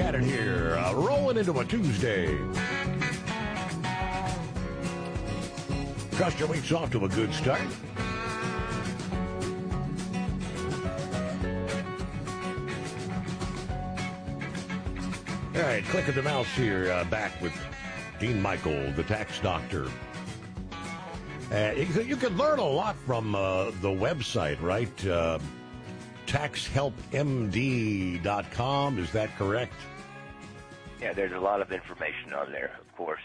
at it here, rolling into a Tuesday. Trust your week's off to a good start. All right, click of the mouse here, back with Dean Michael, the tax doctor. You can learn a lot from the website, right? TaxHelpMD.com, is that correct? Yeah, there's a lot of information on there, of course.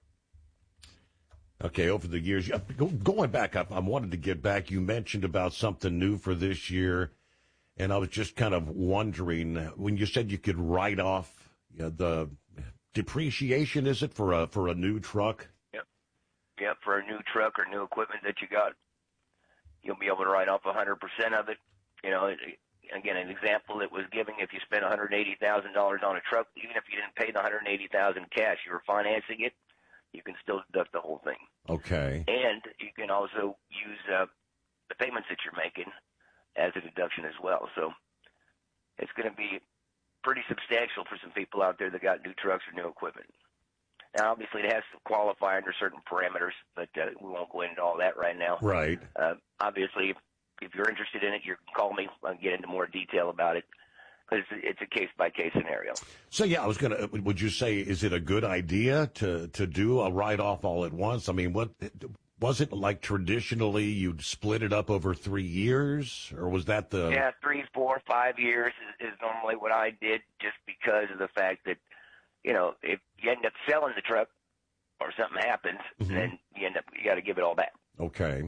Okay, over the years, going back up, I wanted to get back. You mentioned about something new for this year, and I was just kind of wondering, when you said you could write off the depreciation, is it, for a new truck? Yep, for a new truck or new equipment that you got, you'll be able to write off 100% of it. You know, again, an example that was given, if you spent $180,000 on a truck, even if you didn't pay the $180,000 cash, you were financing it, you can still deduct the whole thing. Okay. And you can also use the payments that you're making as a deduction as well. So it's going to be pretty substantial for some people out there that got new trucks or new equipment. Now, obviously, it has to qualify under certain parameters, but we won't go into all that right now. Right. Obviously, if you're interested in it, you can call me. I'll get into more detail about it, because it's a case-by-case scenario. So, yeah, would you say, is it a good idea to do a write-off all at once? I mean, what was it like traditionally you'd split it up over 3 years, or was that the... Yeah, 3, 4, 5 years is normally what I did, just because of the fact that, you know, if you end up selling the truck or something happens, then you got to give it all back. Okay.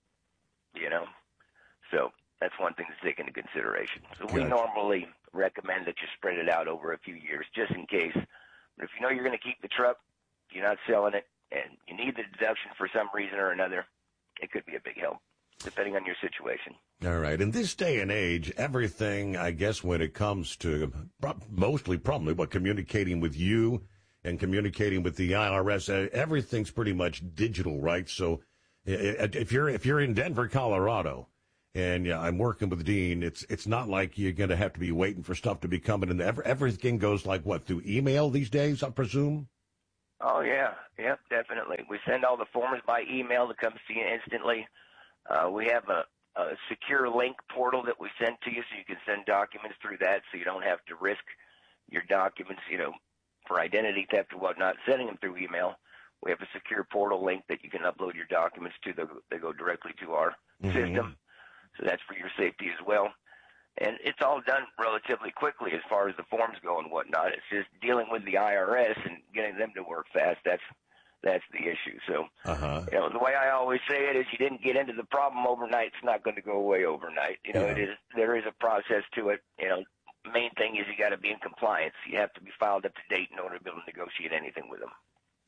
You know, so that's one thing to take into consideration. So Gotcha. We normally recommend that you spread it out over a few years, just in case. But if you know you're going to keep the truck, you're not selling it, and you need the deduction for some reason or another, it could be a big help, depending on your situation. All right. In this day and age, everything, I guess, when it comes to probably communicating with you and communicating with the IRS, everything's pretty much digital, right? So if you're in Denver, Colorado, and I'm working with Dean, it's not like you're going to have to be waiting for stuff to be coming in. Everything goes like what, through email these days, I presume? Oh, yeah. Yep, definitely. We send all the forms by email that comes to you instantly. We have a secure link portal that we send to you, so you can send documents through that, so you don't have to risk your documents, you know, for identity theft or whatnot, sending them through email. We have a secure portal link that you can upload your documents to. They go directly to our system, so that's for your safety as well. And it's all done relatively quickly as far as the forms go and whatnot. It's just dealing with the IRS and getting them to work fast. That's the issue. So, you know, the way I always say it is, you didn't get into the problem overnight. It's not going to go away overnight. You know, there is a process to it. You know, main thing is you got to be in compliance. You have to be filed up to date in order to be able to negotiate anything with them.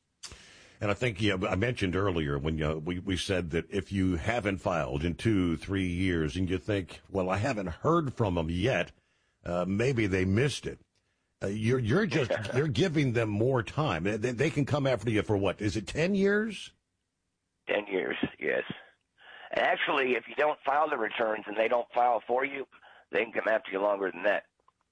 And I think, I mentioned earlier when we said that if you haven't filed in 2-3 years and you think, well, I haven't heard from them yet, maybe they missed it. You're giving them more time. They can come after you for what? Is it 10 years? 10 years, yes. And actually, if you don't file the returns and they don't file for you, they can come after you longer than that.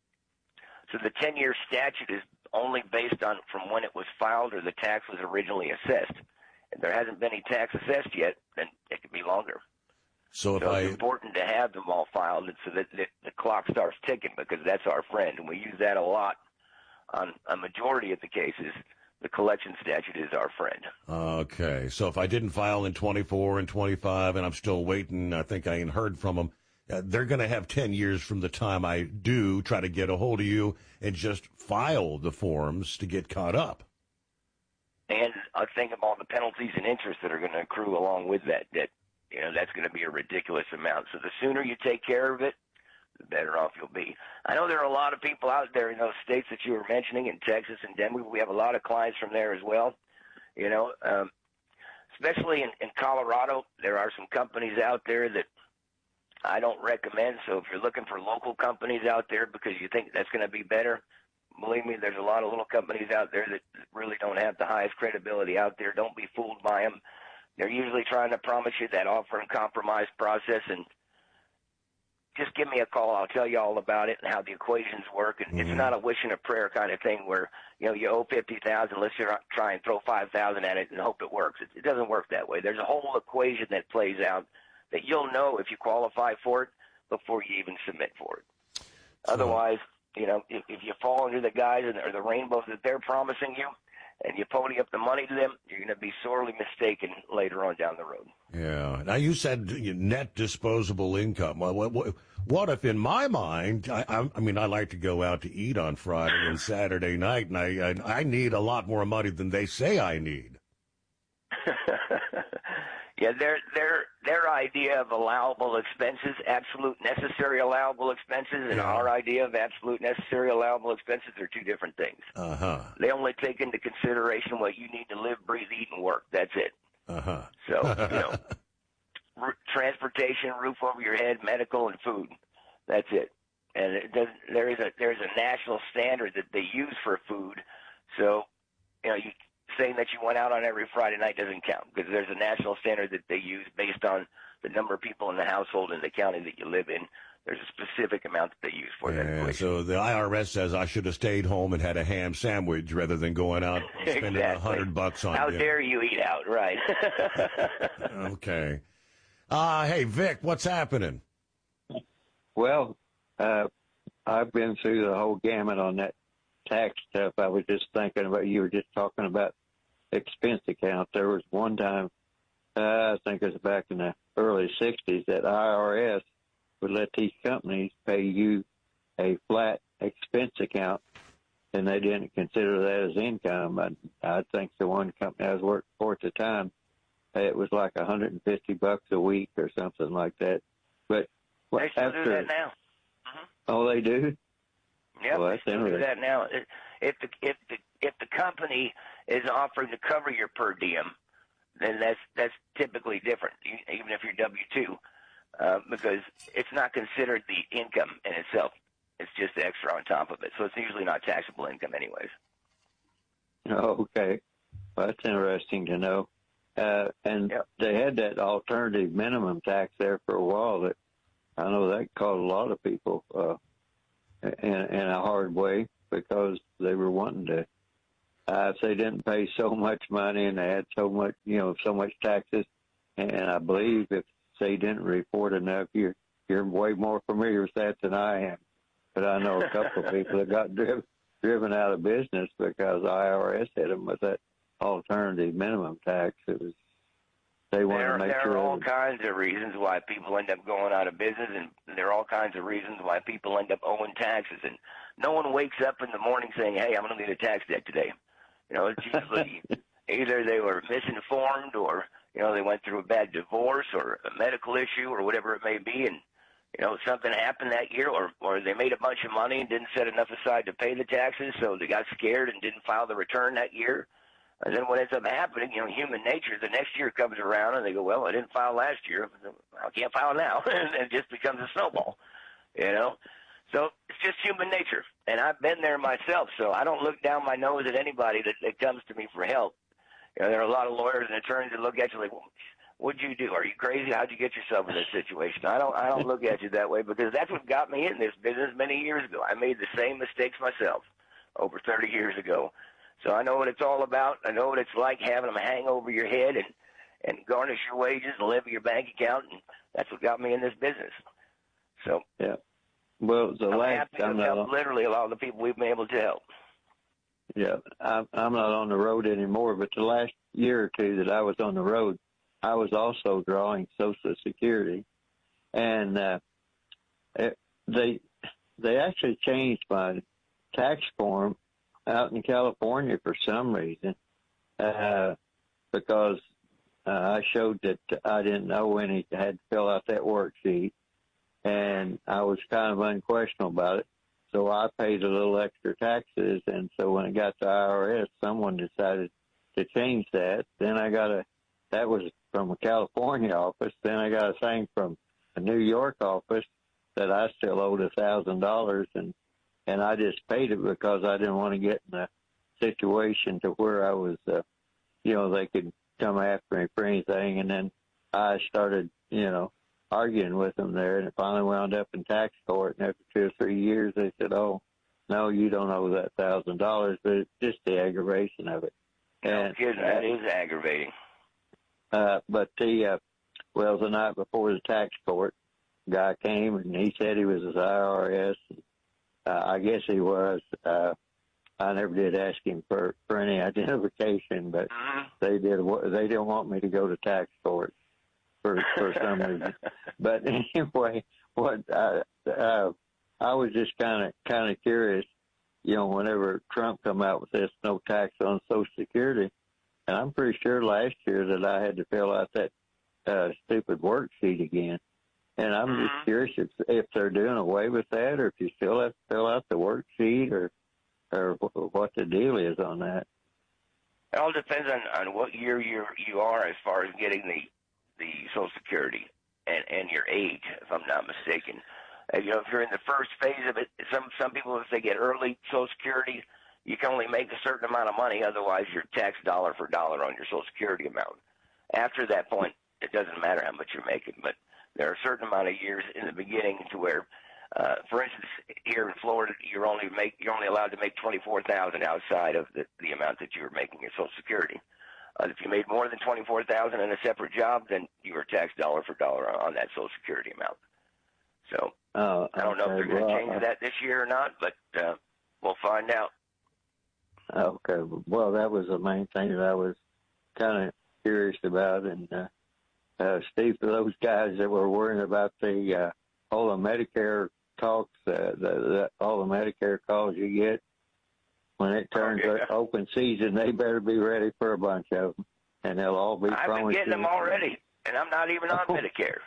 So the 10-year statute is only based on from when it was filed or the tax was originally assessed. If there hasn't been any tax assessed yet, then it could be longer. So it's important to have them all filed so that the clock starts ticking, because that's our friend, and we use that a lot on a majority of the cases. The collection statute is our friend. Okay. So if I didn't file in 24 and 25 and I'm still waiting, I think I ain't heard from them, they're going to have 10 years from the time I do try to get a hold of you and just file the forms to get caught up. And I think of all the penalties and interest that are going to accrue along with that, you know, that's going to be a ridiculous amount. So the sooner you take care of it, the better off you'll be. I know there are a lot of people out there in those states that you were mentioning, in Texas and Denver. We have a lot of clients from there as well. You know, especially in Colorado, there are some companies out there that I don't recommend. So if you're looking for local companies out there because you think that's going to be better, believe me, there's a lot of little companies out there that really don't have the highest credibility out there. Don't be fooled by them. They're usually trying to promise you that offer and compromise process, and just give me a call. I'll tell you all about it and how the equations work. And it's not a wish and a prayer kind of thing where, you owe 50,000. Let's try and throw 5,000 at it and hope it works. It doesn't work that way. There's a whole equation that plays out that you'll know if you qualify for it before you even submit for it. So, otherwise, if you fall under the guise or the rainbows that they're promising you, and you pony up the money to them, you're going to be sorely mistaken later on down the road. Yeah. Now, you said net disposable income. Well, what if, in my mind, I like to go out to eat on Friday and Saturday night, and I need a lot more money than they say I need. Yeah, their idea of allowable expenses, absolute necessary allowable expenses, and our idea of absolute necessary allowable expenses are two different things. They only take into consideration what you need to live, breathe, eat, and work. That's it. So, transportation, roof over your head, medical, and food. That's it. And there's a national standard that they use for food. So, saying that you went out on every Friday night doesn't count because there's a national standard that they use based on the number of people in the household in the county that you live in. There's a specific amount that they use for that equation. So the IRS says I should have stayed home and had a ham sandwich rather than going out and spending $100 on How dare you eat out, right? Okay. Hey, Vic, what's happening? Well, I've been through the whole gamut on that tax stuff. I was just thinking about, you were just talking about expense accounts. There was one time, I think it was back in the early 60s, that IRS would let these companies pay you a flat expense account, and they didn't consider that as income. I think the one company I was working for at the time, it was like $150 a week or something like that. But they still do that now. Oh, they do? Yeah, well, they still do that now. If the company is offering to cover your per diem, then that's typically different, even if you're W-2, because it's not considered the income in itself. It's just extra on top of it. So it's usually not taxable income anyways. Oh, okay. Well, that's interesting to know. And they had that alternative minimum tax there for a while that I know that caught a lot of people in a hard way because they were wanting to, if they didn't pay so much money and they had so much, so much taxes, and I believe if they didn't report enough, you're way more familiar with that than I am. But I know a couple of people that got driven out of business because the IRS hit them with that alternative minimum tax. They want to make sure. There are all kinds of reasons why people end up going out of business, and there are all kinds of reasons why people end up owing taxes. And no one wakes up in the morning saying, "Hey, I'm going to need a tax debt today." It's usually either they were misinformed, or they went through a bad divorce or a medical issue or whatever it may be, and something happened that year, or they made a bunch of money and didn't set enough aside to pay the taxes, so they got scared and didn't file the return that year. And then what ends up happening, human nature, the next year comes around and they go, well, I didn't file last year. I can't file now. And it just becomes a snowball, So it's just human nature. And I've been there myself, so I don't look down my nose at anybody that comes to me for help. There are a lot of lawyers and attorneys that look at you like, well, what'd you do? Are you crazy? How'd you get yourself in this situation? I don't look at you that way because that's what got me in this business many years ago. I made the same mistakes myself over 30 years ago. So I know what it's all about. I know what it's like having them hang over your head and garnish your wages and live in your bank account, and that's what got me in this business. So yeah, well, I'm happy to help literally a lot of the people we've been able to help. Yeah, I'm not on the road anymore, but the last year or two that I was on the road, I was also drawing Social Security, and they actually changed my tax form out in California for some reason, because I showed that I didn't know when he had to fill out that worksheet, and I was kind of unquestionable about it. So I paid a little extra taxes, and so when it got to IRS, someone decided to change that. Then that was from a California office. Then I got a thing from a New York office that I still owed $1,000, and I just paid it because I didn't want to get in a situation to where I was, they could come after me for anything. And then I started, arguing with them there, and it finally wound up in tax court. And after 2 or 3 years, they said, "Oh, no, you don't owe that $1,000," but it's just the aggravation of it. No kidding, that is aggravating. But the night before the tax court, guy came and he said he was his IRS. I guess he was. I never did ask him for any identification, but they did. They didn't want me to go to tax court for some reason. But anyway, I was just kind of curious. Whenever Trump come out with this no tax on Social Security, and I'm pretty sure last year that I had to fill out that stupid worksheet again. And I'm just curious if they're doing away with that, or if you still have to fill out the worksheet, or what the deal is on that. It all depends on what year you are as far as getting the Social Security and your age, if I'm not mistaken. If you're in the first phase of it, some people, if they get early Social Security, you can only make a certain amount of money. Otherwise, you're taxed dollar for dollar on your Social Security amount. After that point, it doesn't matter how much you're making, but there are a certain amount of years in the beginning to where, for instance, here in Florida, you're only allowed to make $24,000 outside of the amount that you were making in Social Security. If you made more than $24,000 in a separate job, then you were taxed dollar for dollar on that Social Security amount. So I don't know if they're going to change that this year or not, but we'll find out. Okay. Well, that was the main thing that I was kind of curious about. And Steve, for those guys that were worrying about all the Medicare talks, all the Medicare calls you get, when it turns open season, they better be ready for a bunch of them, and they'll all be. I've been getting them already, and I'm not even on Medicare.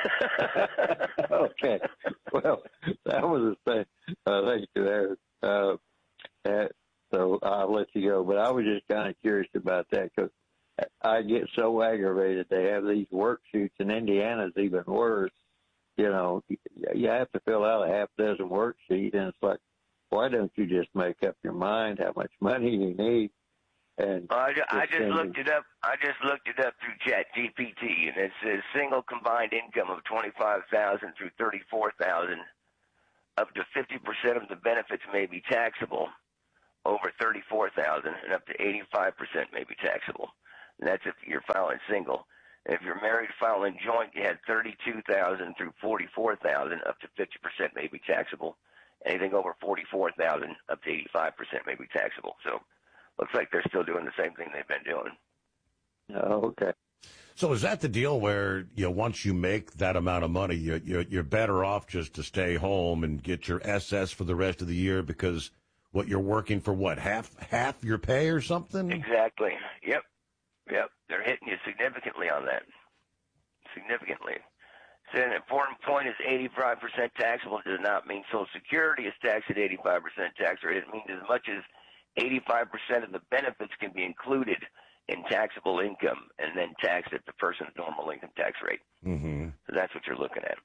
Okay. Well, that was the thing. Thank you there. So I'll let you go. But I was just kind of curious about that because I get so aggravated. They have these worksheets, and Indiana's even worse. You have to fill out a half dozen worksheets, and it's like, why don't you just make up your mind how much money you need? And I just looked it up. I just looked it up through ChatGPT, and it says single combined income of $25,000 through $34,000, up to 50% of the benefits may be taxable. Over $34,000 and up to 85% may be taxable. And that's if you're filing single. And if you're married filing joint, you had $32,000 through $44,000, up to 50% may be taxable. Anything over $44,000 up to 85% may be taxable. So looks like they're still doing the same thing they've been doing. Oh, okay. So is that the deal where once you make that amount of money, you're better off just to stay home and get your SS for the rest of the year because what you're working for, half your pay or something? Exactly. Yep. They're hitting you significantly on that. Significantly. So an important point is 85% taxable does not mean Social Security is taxed at 85% tax rate. It means as much as 85% of the benefits can be included in taxable income and then taxed at the person's normal income tax rate. Mm-hmm. So that's what you're looking at.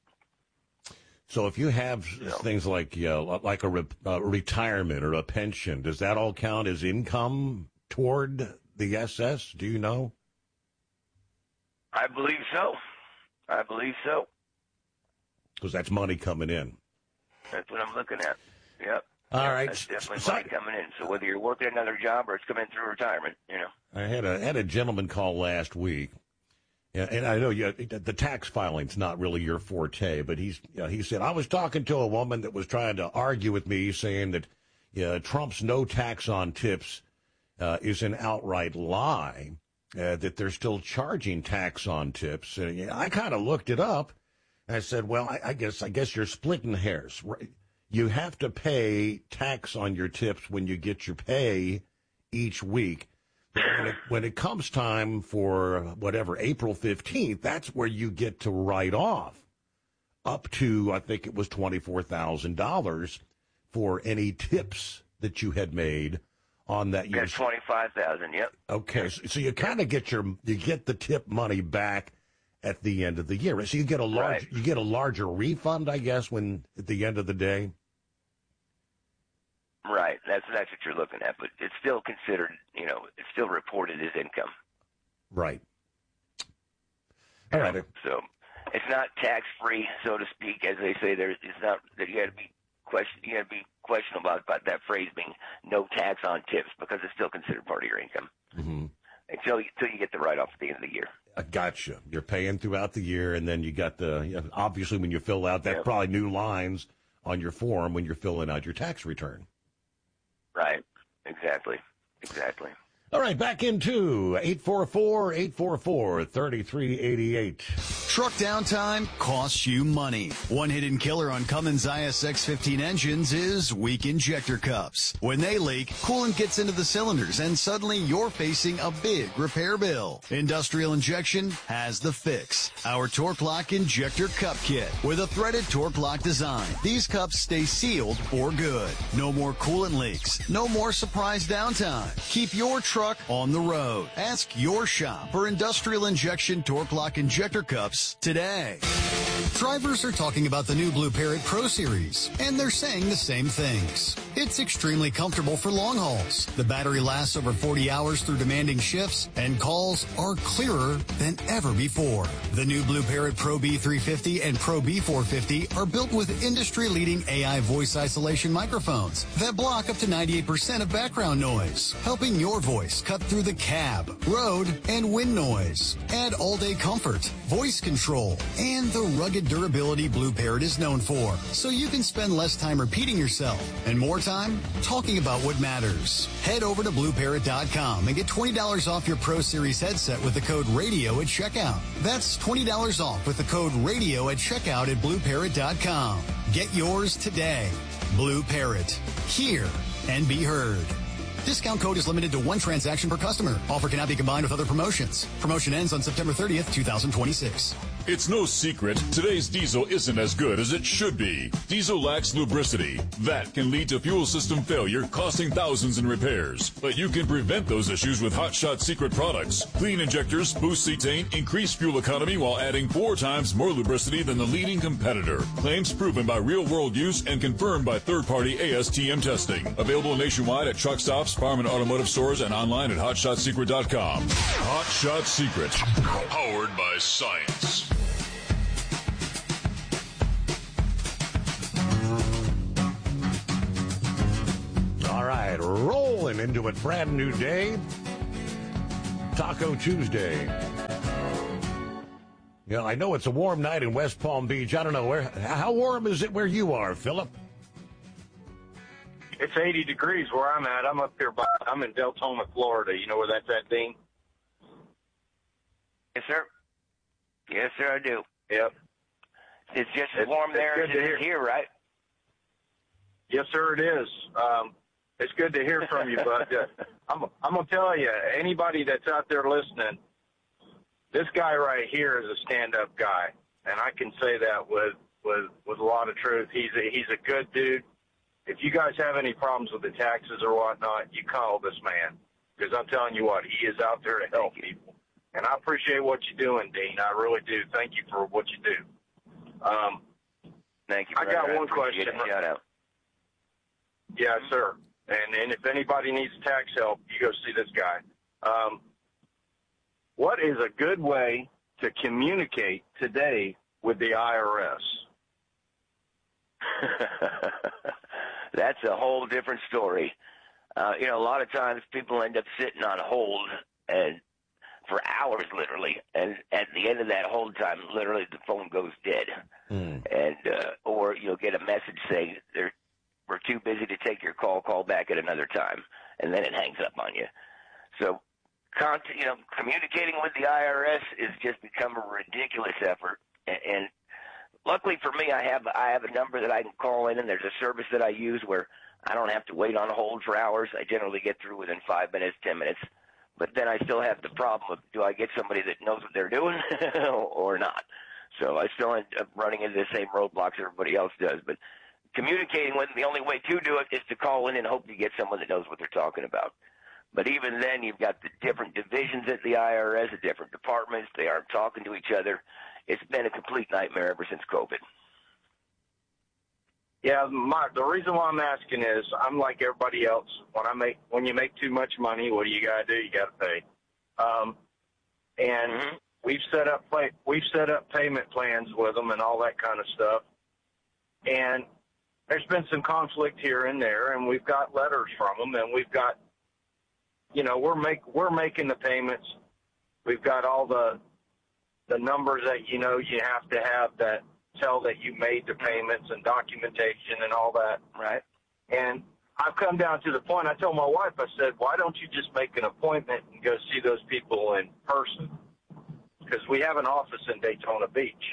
So if you have things like a retirement or a pension, does that all count as income toward the SS? Do you know? I believe so. Because that's money coming in. That's what I'm looking at. Yep. All right. That's definitely money coming in. So whether you're working another job or it's coming through retirement, I had a gentleman call last week. Yeah, and I know the tax filing's not really your forte, but he said, I was talking to a woman that was trying to argue with me saying that Trump's no tax on tips is an outright lie, that they're still charging tax on tips. And I kind of looked it up, and I said, well, I guess you're splitting hairs. You have to pay tax on your tips when you get your pay each week. When it comes time for April 15th, that's where you get to write off up to, I think it was $24,000 for any tips that you had made on that year. That's $25,000. Yep. Okay, so you kind of get the tip money back at the end of the year. So you get a larger refund, I guess, when at the end of the day. Right, that's what you're looking at, but it's still considered, it's still reported as income. Right. All right. So It's not tax free, so to speak, as they say. It's not that you got to be questionable about that phrase being no tax on tips, because it's still considered part of your income until you get the write off at the end of the year. Gotcha. You're paying throughout the year, and then you got obviously when you fill out that probably new lines on your form when you're filling out your tax return. Right. Exactly. All right, back into 844-3388. Truck downtime costs you money. One hidden killer on Cummins ISX-15 engines is weak injector cups. When they leak, coolant gets into the cylinders, and suddenly you're facing a big repair bill. Industrial Injection has the fix. Our Torque Lock Injector Cup Kit with a threaded Torque Lock design. These cups stay sealed for good. No more coolant leaks. No more surprise downtime. Keep your truck on the road. Ask your shop for Industrial Injection Torque Lock Injector Cups today. Drivers are talking about the new Blue Parrot Pro Series, and they're saying the same things. It's extremely comfortable for long hauls. The battery lasts over 40 hours through demanding shifts, and calls are clearer than ever before. The new Blue Parrot Pro B350 and Pro B450 are built with industry-leading AI voice isolation microphones that block up to 98% of background noise, helping your voice cut through the cab, road, and wind noise. Add all-day comfort, voice control, and the rugged durability Blue Parrot is known for, so you can spend less time repeating yourself and more time talking about what matters. Head over to BlueParrot.com and get $20 off your Pro Series headset with the code RADIO at checkout. That's $20 off with the code RADIO at checkout at BlueParrot.com. Get yours today. Blue Parrot. Hear and be heard. Discount code is limited to one transaction per customer. Offer cannot be combined with other promotions. Promotion ends on September 30th, 2026. It's no secret, today's diesel isn't as good as it should be. Diesel lacks lubricity. That can lead to fuel system failure, costing thousands in repairs. But you can prevent those issues with Hot Shot Secret products. Clean injectors, boost cetane, increase fuel economy while adding 4 times more lubricity than the leading competitor. Claims proven by real-world use and confirmed by third-party ASTM testing. Available nationwide at truck stops, farm and automotive stores, and online at HotShotSecret.com. Hot Shot Secret, powered by science. All right, rolling into a brand new day. Taco Tuesday. You know, I know it's a warm night in West Palm Beach. I don't know, how warm is it where you are, Philip? It's 80 degrees where I'm at. I'm up here I'm in Deltona, Florida. You know where that's at, Dean? Yes, sir. Yes, sir, I do. Yep. It's just as warm there as it is here, right? Yes, sir, it is. It's good to hear from you, bud. I'm going to tell you, anybody that's out there listening, this guy right here is a stand-up guy, and I can say that with a lot of truth. He's a good dude. If you guys have any problems with the taxes or whatnot, you call this man, because I'm telling you what, he is out there to help people. And I appreciate what you're doing, Dean. I really do. Thank you for what you do. Thank you, brother. I got one question. Shout out. Yes, sir. And if anybody needs tax help, you go see this guy. What is a good way to communicate today with the IRS? That's a whole different story. A lot of times people end up sitting on hold and for hours, literally, and at the end of that hold time, literally the phone goes dead, and or you'll get a message saying we're too busy to take your call. Call back at another time, and then it hangs up on you. So, communicating with the IRS has just become a ridiculous effort, and luckily for me, I have a number that I can call in, and there's a service that I use where I don't have to wait on hold for hours. I generally get through within 5 minutes, 10 minutes. But then I still have the problem of, do I get somebody that knows what they're doing or not? So I still end up running into the same roadblocks everybody else does. But communicating with them, the only way to do it is to call in and hope you get someone that knows what they're talking about. But even then, you've got the different divisions at the IRS, the different departments. They aren't talking to each other. It's been a complete nightmare ever since COVID. Yeah, the reason why I'm asking is I'm like everybody else. When you make too much money, what do you got to do? You got to pay. And we've set up payment plans with them and all that kind of stuff. And there's been some conflict here and there, and we've got letters from them, and we've got, we're making the payments. We've got all the numbers that you have to have that tell that you made the payments and documentation and all that. Right. And I've come down to the point, I told my wife, I said, why don't you just make an appointment and go see those people in person? Because we have an office in Daytona Beach.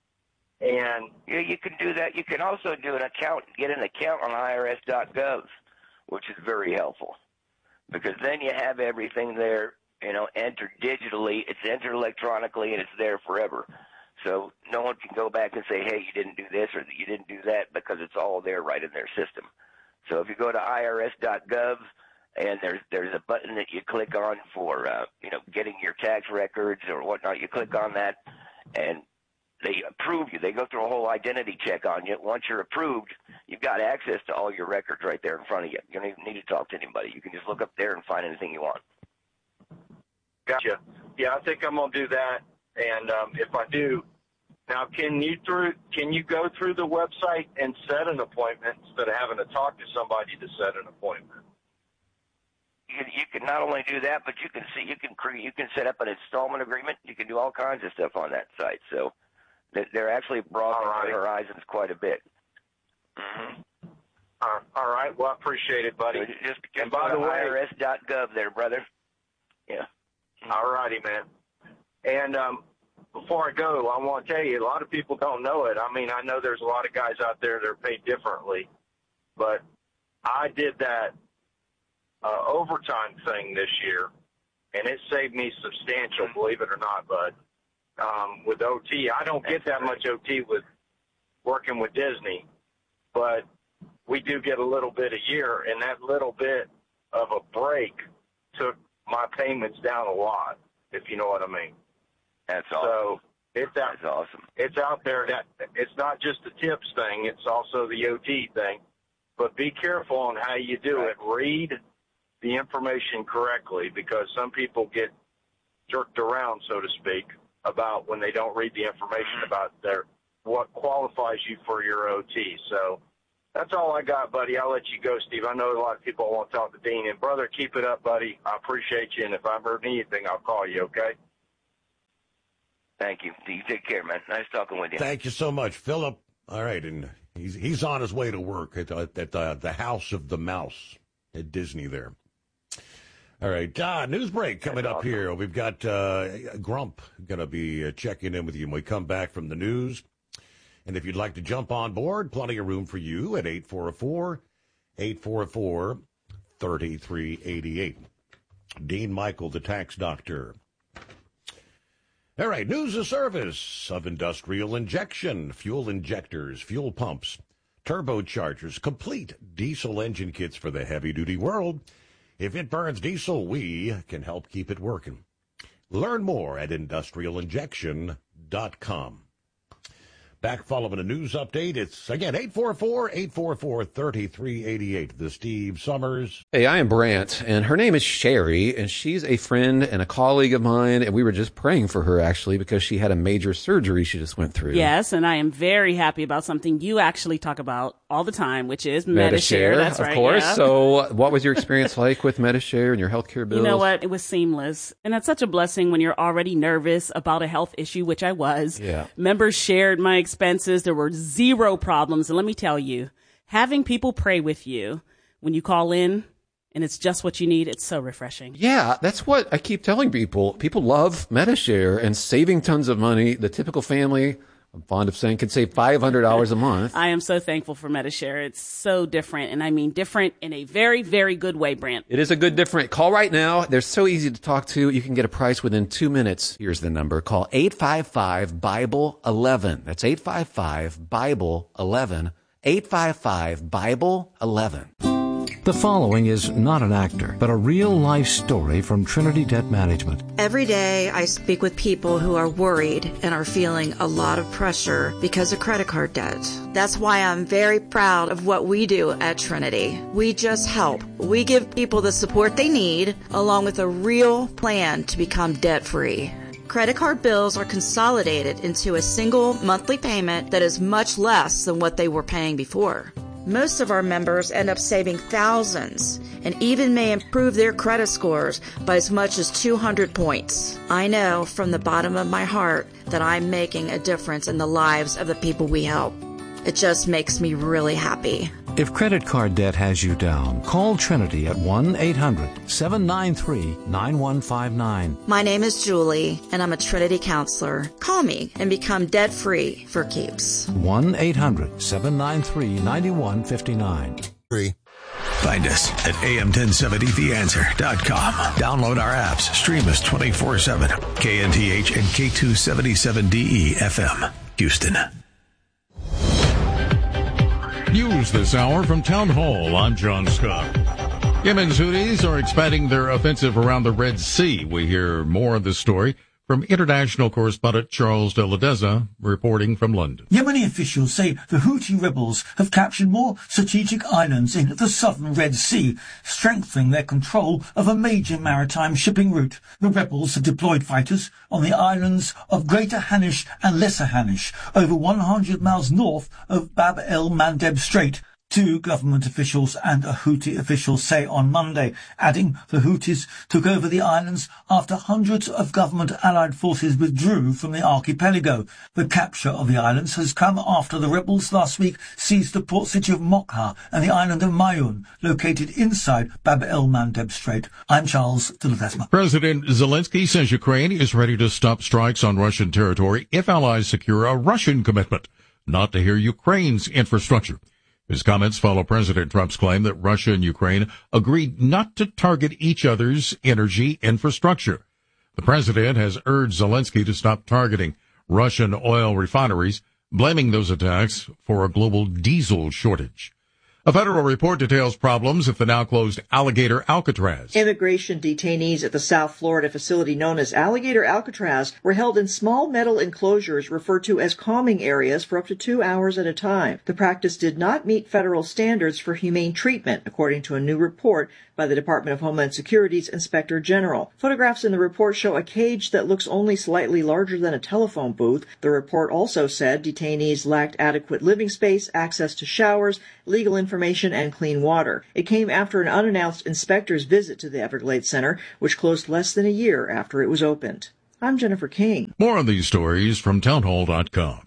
And yeah, you can do that. You can also do get an account on IRS.gov, which is very helpful, because then you have everything there, entered digitally. It's entered electronically, and it's there forever. So no one can go back and say, hey, you didn't do this or you didn't do that, because it's all there right in their system. So if you go to IRS.gov, and there's a button that you click on for, getting your tax records or whatnot, you click on that, and they approve you. They go through a whole identity check on you. Once you're approved, you've got access to all your records right there in front of you. You don't even need to talk to anybody. You can just look up there and find anything you want. Gotcha. Yeah, I think I'm going to do that. And if I do, now can you go through the website and set an appointment instead of having to talk to somebody to set an appointment? You can not only do that, but you can set up an installment agreement. You can do all kinds of stuff on that site. So they're actually broadening their horizons quite a bit. Mm-hmm. All right. Well, I appreciate it, buddy. So just and by the way, IRS.gov there, brother. Yeah. All righty, man. And before I go, I want to tell you, a lot of people don't know it. I mean, I know there's a lot of guys out there that are paid differently, but I did that overtime thing this year, and it saved me substantial, believe it or not, bud. With OT, I don't get that much OT with working with Disney, but we do get a little bit a year, and that little bit of a break took my payments down a lot, if you know what I mean. That's awesome. So that's awesome. It's out there. That it's not just the tips thing; it's also the OT thing. But be careful on how you do it. Read the information correctly, because some people get jerked around, so to speak, about when they don't read the information about what qualifies you for your OT. So that's all I got, buddy. I'll let you go, Steve. I know a lot of people want to talk to Dean. And, brother, keep it up, buddy. I appreciate you. And if I've heard anything, I'll call you, okay? Thank you. You take care, man. Nice talking with you. Thank you so much, Philip. All right, and he's on his way to work at the House of the Mouse at Disney there. All right, news break coming up here. We've got Grump going to be checking in with you when we come back from the news. And if you'd like to jump on board, plenty of room for you at 844-3388. Dean Michael, the tax doctor. All right, news of service of industrial injection, fuel injectors, fuel pumps, turbochargers, complete diesel engine kits for the heavy-duty world. If it burns diesel, we can help keep it working. Learn more at industrialinjection.com. Back following a news update, it's, again, 844-844-3388, the Steve Summers. Hey, I am Brant, and her name is Sherry, and she's a friend and a colleague of mine, and we were just praying for her, actually, because she had a major surgery she just went through. Yes, and I am very happy about something you actually talk about all the time, which is Medi-Share. That's right, of course. Yeah. So what was your experience like with Medi-Share and your healthcare bills? You know what? It was seamless. And that's such a blessing when you're already nervous about a health issue, which I was. Yeah. Members shared my expenses. There were zero problems. And let me tell you, having people pray with you when you call in and it's just what you need, it's so refreshing. Yeah, that's what I keep telling people. People love Medi-Share and saving tons of money. The typical family, I'm fond of saying, can save $500 a month. I am so thankful for Medi-Share. It's so different, and I mean different in a very, very good way, Brant. It is a good different. Call right now. They're so easy to talk to. You can get a price within 2 minutes. Here's the number. Call 855-BIBLE-11. That's 855-BIBLE-11. 855-BIBLE-11. The following is not an actor, but a real-life story from Trinity Debt Management. Every day I speak with people who are worried and are feeling a lot of pressure because of credit card debt. That's why I'm very proud of what we do at Trinity. We just help. We give people the support they need, along with a real plan to become debt-free. Credit card bills are consolidated into a single monthly payment that is much less than what they were paying before. Most of our members end up saving thousands and even may improve their credit scores by as much as 200 points. I know from the bottom of my heart that I'm making a difference in the lives of the people we help. It just makes me really happy. If credit card debt has you down, call Trinity at 1-800-793-9159. My name is Julie, and I'm a Trinity counselor. Call me and become debt-free for keeps. 1-800-793-9159. Find us at am1070theanswer.com. Download our apps. Stream us 24/7. KNTH and K277DE FM, Houston. News this hour from Town Hall. I'm John Scott. Yemen's Houthis are expanding their offensive around the Red Sea. We hear more of this story from international correspondent Charles de Ledeza, reporting from London. Yemeni officials say the Houthi rebels have captured more strategic islands in the southern Red Sea, strengthening their control of a major maritime shipping route. The rebels have deployed fighters on the islands of Greater Hanish and Lesser Hanish, over 100 miles north of Bab el-Mandeb Strait. Two government officials and a Houthi official say on Monday, adding the Houthis took over the islands after hundreds of government allied forces withdrew from the archipelago. The capture of the islands has come after the rebels last week seized the port city of Mokha and the island of Mayun, located inside Bab el-Mandeb Strait. I'm Charles de Ledesma. President Zelensky says Ukraine is ready to stop strikes on Russian territory if allies secure a Russian commitment not to hear Ukraine's infrastructure. His comments follow President Trump's claim that Russia and Ukraine agreed not to target each other's energy infrastructure. The president has urged Zelensky to stop targeting Russian oil refineries, blaming those attacks for a global diesel shortage. A federal report details problems at the now-closed Alligator Alcatraz. Immigration detainees at the South Florida facility known as Alligator Alcatraz were held in small metal enclosures referred to as calming areas for up to 2 hours at a time. The practice did not meet federal standards for humane treatment, according to a new report by the Department of Homeland Security's Inspector General. Photographs in the report show a cage that looks only slightly larger than a telephone booth. The report also said detainees lacked adequate living space, access to showers, legal information, and clean water. It came after an unannounced inspector's visit to the Everglades Center, which closed less than a year after it was opened. I'm Jennifer King. More on these stories from townhall.com.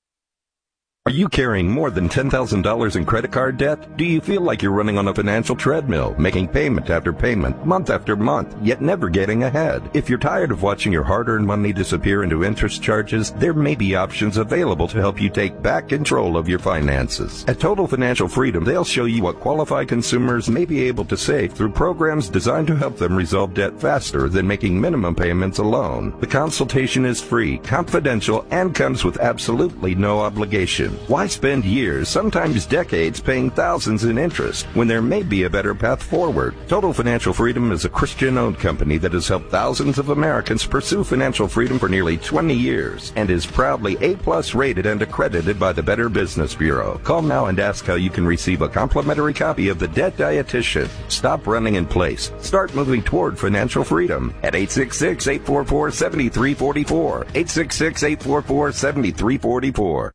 Are you carrying more than $10,000 in credit card debt? Do you feel like you're running on a financial treadmill, making payment after payment, month after month, yet never getting ahead? If you're tired of watching your hard-earned money disappear into interest charges, there may be options available to help you take back control of your finances. At Total Financial Freedom, they'll show you what qualified consumers may be able to save through programs designed to help them resolve debt faster than making minimum payments alone. The consultation is free, confidential, and comes with absolutely no obligation. Why spend years, sometimes decades, paying thousands in interest when there may be a better path forward? Total Financial Freedom is a Christian-owned company that has helped thousands of Americans pursue financial freedom for nearly 20 years and is proudly A+ rated and accredited by the Better Business Bureau. Call now and ask how you can receive a complimentary copy of The Debt Dietitian. Stop running in place. Start moving toward financial freedom at 866-844-7344. 866-844-7344.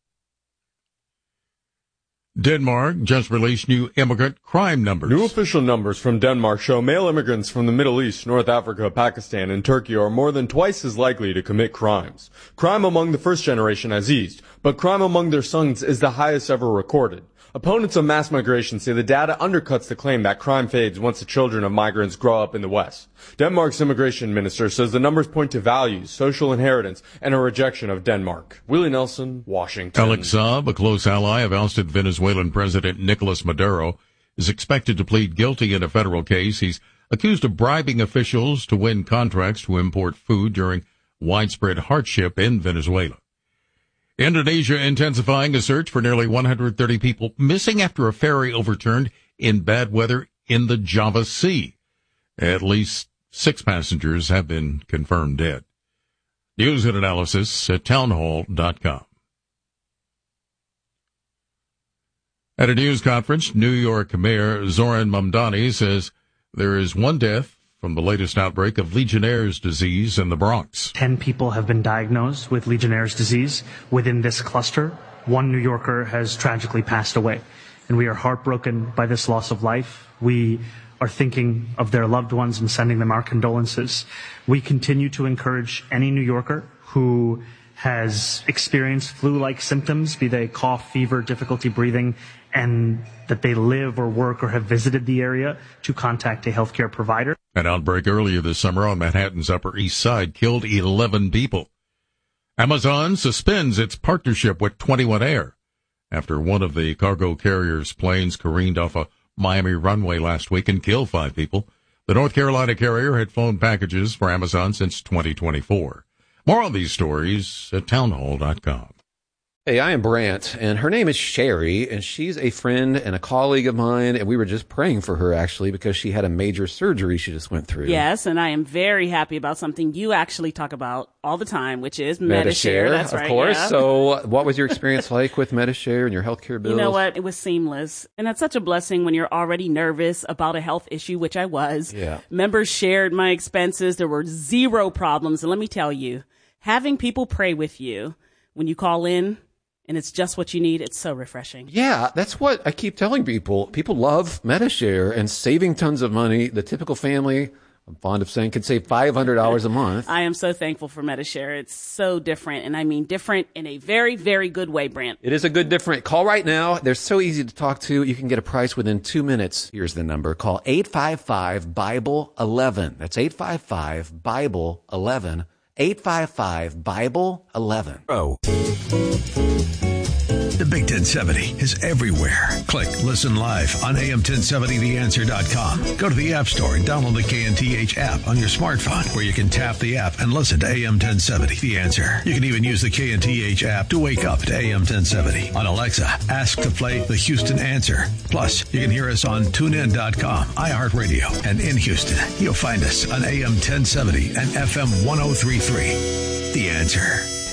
Denmark just released new immigrant crime numbers. New official numbers from Denmark show male immigrants from the Middle East, North Africa, Pakistan, and Turkey are more than twice as likely to commit crimes. Crime among the first generation has eased, but crime among their sons is the highest ever recorded. Opponents of mass migration say the data undercuts the claim that crime fades once the children of migrants grow up in the West. Denmark's immigration minister says the numbers point to values, social inheritance, and a rejection of Denmark. Willie Nelson, Washington. Alex Saab, a close ally of ousted Venezuelan President Nicolas Maduro, is expected to plead guilty in a federal case. He's accused of bribing officials to win contracts to import food during widespread hardship in Venezuela. Indonesia intensifying a search for nearly 130 people missing after a ferry overturned in bad weather in the Java Sea. At least 6 passengers have been confirmed dead. News and analysis at townhall.com. At a news conference, New York Mayor Zoran Mamdani says there is one death from the latest outbreak of Legionnaire's disease in the Bronx. 10 people have been diagnosed with Legionnaire's disease within this cluster. One New Yorker has tragically passed away, and we are heartbroken by this loss of life. We are thinking of their loved ones and sending them our condolences. We continue to encourage any New Yorker who has experienced flu-like symptoms, be they cough, fever, difficulty breathing, and that they live or work or have visited the area, to contact a healthcare provider. An outbreak earlier this summer on Manhattan's Upper East Side killed 11 people. Amazon suspends its partnership with 21 Air after one of the cargo carrier's planes careened off a Miami runway last week and killed 5 people. The North Carolina carrier had flown packages for Amazon since 2024. More on these stories at townhall.com. Hey, I am Brant, and her name is Sherry, and she's a friend and a colleague of mine, and we were just praying for her, actually, because she had a major surgery she just went through. Yes, and I am very happy about something you actually talk about all the time, which is Medi-Share. That's right, of course. Yeah. So what was your experience like with Medi-Share and your healthcare bills? You know what? It was seamless. And that's such a blessing when you're already nervous about a health issue, which I was. Yeah. Members shared my expenses. There were 0 problems. And let me tell you, having people pray with you when you call in, and it's just what you need, it's so refreshing. Yeah, that's what I keep telling people. People love Medi-Share and saving tons of money. The typical family, I'm fond of saying, can save $500 a month. I am so thankful for Medi-Share. It's so different, and I mean different in a very, very good way, Brant. It is a good different. Call right now. They're so easy to talk to. You can get a price within 2 minutes. Here's the number. Call 855-BIBLE-11. That's 855-BIBLE-11. 855-BIBLE-11. Oh. The Big 1070 is everywhere. Click Listen Live on AM1070theanswer.com. Go to the App Store and download the KNTH app on your smartphone, where you can tap the app and listen to AM1070 The Answer. You can even use the KNTH app to wake up to AM1070. On Alexa, ask to play the Houston Answer. Plus, you can hear us on TuneIn.com, iHeartRadio, and in Houston, you'll find us on AM1070 and FM 1033. The Answer.